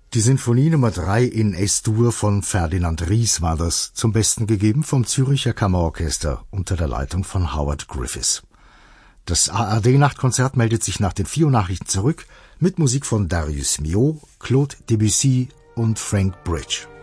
Die Sinfonie Nummer 3 in Es-Dur von Ferdinand Ries war das, zum Besten gegeben vom Zürcher Kammerorchester unter der Leitung von Howard Griffiths. Das ARD-Nachtkonzert meldet sich nach den 4 Nachrichten zurück mit Musik von Darius Milhaud, Claude Debussy und Frank Bridge.